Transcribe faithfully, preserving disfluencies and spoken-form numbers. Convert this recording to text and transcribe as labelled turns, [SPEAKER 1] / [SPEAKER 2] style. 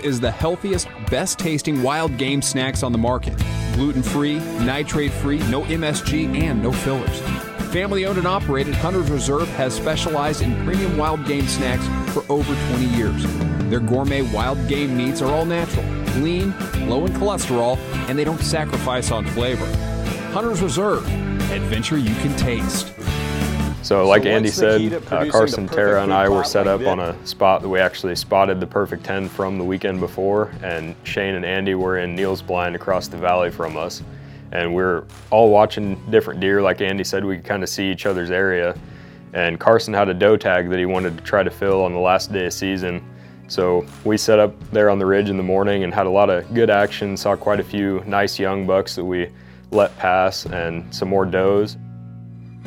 [SPEAKER 1] is the healthiest, best tasting wild game snacks on the market. Gluten-free, nitrate-free, no M S G, and no fillers. Family owned and operated, Hunter's Reserve has specialized in premium wild game snacks for over twenty years. Their gourmet wild game meats are all natural, lean, low in cholesterol, and they don't sacrifice on flavor. Hunter's Reserve, adventure you can taste.
[SPEAKER 2] So like Andy said, uh, Carson, Tara, and I were set up on a spot that we actually spotted the perfect ten from the weekend before, and Shane and Andy were in Neal's blind across the valley from us. And we're all watching different deer. Like Andy said, we could kind of see each other's area. And Carson had a doe tag that he wanted to try to fill on the last day of season. So we set up there on the ridge in the morning and had a lot of good action, saw quite a few nice young bucks that we let pass and some more does.